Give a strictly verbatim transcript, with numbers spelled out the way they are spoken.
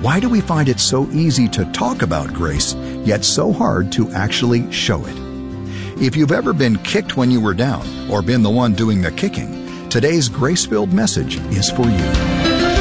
Why do we find it so easy to talk about grace, yet so hard to actually show it? If you've ever been kicked when you were down, or been the one doing the kicking, today's grace-filled message is for you.